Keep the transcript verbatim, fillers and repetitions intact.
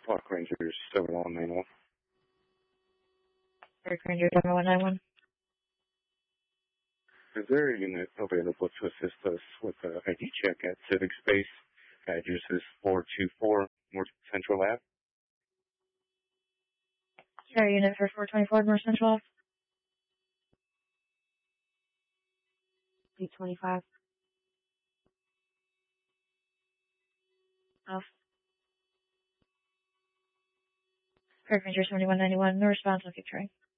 Park Rangers seven one nine one. Park Ranger seven one nine one. Is there a unit available to assist us with an I D check at Civic Space? Address is four two four North Central Ave. Sorry, unit for four twenty-four North Central Ave. eight twenty-five. Off. Park Ranger seventy-one ninety-one. No response. I'll keep trying.